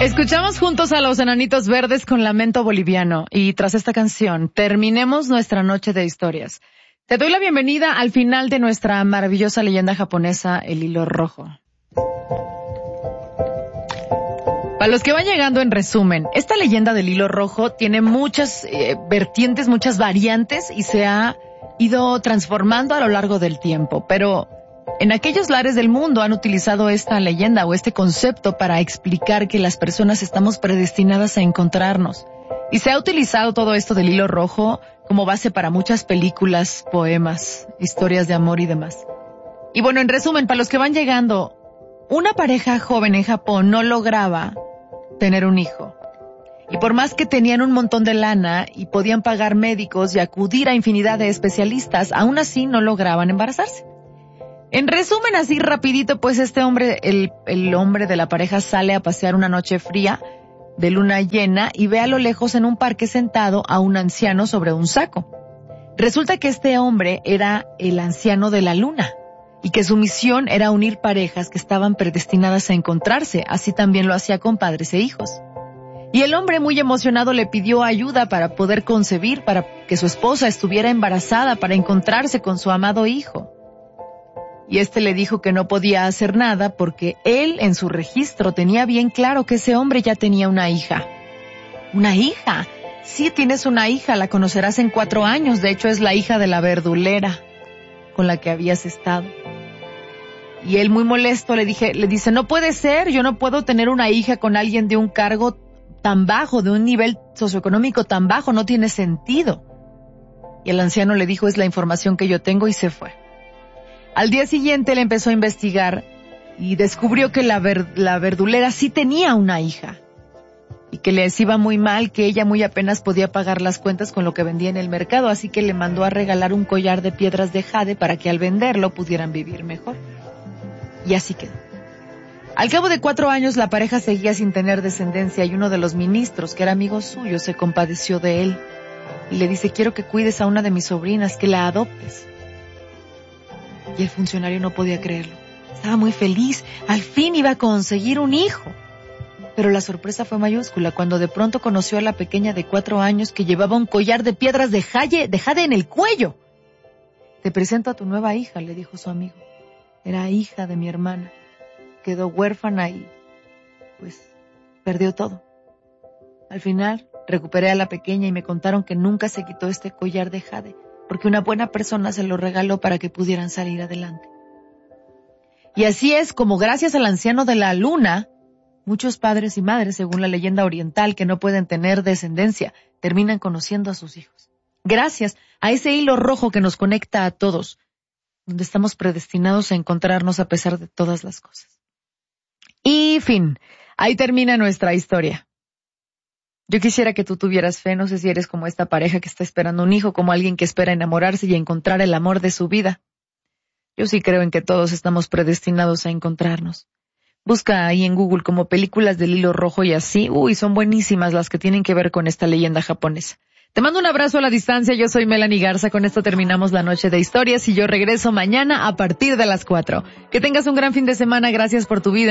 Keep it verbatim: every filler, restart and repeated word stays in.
Escuchamos juntos a los Enanitos Verdes con Lamento Boliviano y tras esta canción terminemos nuestra noche de historias. Te doy la bienvenida al final de nuestra maravillosa leyenda japonesa, El Hilo Rojo. Para los que van llegando, en resumen, esta leyenda del Hilo Rojo tiene muchas eh, vertientes, muchas variantes y se ha ido transformando a lo largo del tiempo, pero en aquellos lares del mundo han utilizado esta leyenda o este concepto para explicar que las personas estamos predestinadas a encontrarnos. Y se ha utilizado todo esto del hilo rojo como base para muchas películas, poemas, historias de amor y demás. Y bueno, en resumen, para los que van llegando, una pareja joven en Japón no lograba tener un hijo. Y por más que tenían un montón de lana y podían pagar médicos y acudir a infinidad de especialistas, aún así no lograban embarazarse. En resumen, así rapidito, pues este hombre, el, el hombre de la pareja sale a pasear una noche fría de luna llena y ve a lo lejos en un parque sentado a un anciano sobre un saco. Resulta que este hombre era el anciano de la luna y que su misión era unir parejas que estaban predestinadas a encontrarse, así también lo hacía con padres e hijos. Y el hombre, muy emocionado, le pidió ayuda para poder concebir, para que su esposa estuviera embarazada, para encontrarse con su amado hijo. Y este le dijo que no podía hacer nada porque él en su registro tenía bien claro que ese hombre ya tenía una hija. ¿Una hija? Sí, tienes una hija, la conocerás en cuatro años, de hecho es la hija de la verdulera con la que habías estado. Y él, muy molesto, le dije, le dice, no puede ser, yo no puedo tener una hija con alguien de un cargo tan bajo, de un nivel socioeconómico tan bajo, no tiene sentido. Y el anciano le dijo, es la información que yo tengo, y se fue. Al día siguiente él empezó a investigar y descubrió que la, ver, la verdulera sí tenía una hija y que les iba muy mal, que ella muy apenas podía pagar las cuentas con lo que vendía en el mercado, así que le mandó a regalar un collar de piedras de jade para que al venderlo pudieran vivir mejor. Y así quedó. Al cabo de cuatro años la pareja seguía sin tener descendencia y uno de los ministros, que era amigo suyo, se compadeció de él y le dice, quiero que cuides a una de mis sobrinas, que la adoptes. Y el funcionario no podía creerlo. Estaba muy feliz. Al fin iba a conseguir un hijo. Pero la sorpresa fue mayúscula cuando de pronto conoció a la pequeña de cuatro años que llevaba un collar de piedras de jade, de jade en el cuello. Te presento a tu nueva hija, le dijo su amigo. Era hija de mi hermana. Quedó huérfana y, pues, perdió todo. Al final, recuperé a la pequeña y me contaron que nunca se quitó este collar de jade, porque una buena persona se lo regaló para que pudieran salir adelante. Y así es como, gracias al anciano de la luna, muchos padres y madres, según la leyenda oriental, que no pueden tener descendencia, terminan conociendo a sus hijos. Gracias a ese hilo rojo que nos conecta a todos, donde estamos predestinados a encontrarnos a pesar de todas las cosas. Y fin, ahí termina nuestra historia. Yo quisiera que tú tuvieras fe, no sé si eres como esta pareja que está esperando un hijo, como alguien que espera enamorarse y encontrar el amor de su vida. Yo sí creo en que todos estamos predestinados a encontrarnos. Busca ahí en Google como películas del hilo rojo y así, uy, son buenísimas las que tienen que ver con esta leyenda japonesa. Te mando un abrazo a la distancia, yo soy Melanie Garza, con esto terminamos la noche de historias y yo regreso mañana a partir de las cuatro. Que tengas un gran fin de semana, gracias por tu vida.